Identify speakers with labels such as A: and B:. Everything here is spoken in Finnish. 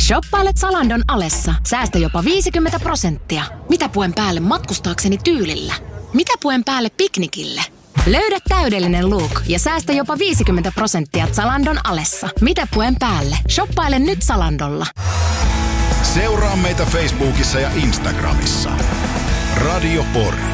A: Shoppailet Zalandon alessa. Säästä jopa 50%. Mitä puen päälle matkustaakseni tyylillä? Mitä puen päälle piknikille? Löydä täydellinen look ja säästä jopa 50% Zalandon alessa. Mitä puen päälle? Shoppaile nyt Zalandolla.
B: Seuraa meitä Facebookissa ja Instagramissa. Radio Pori.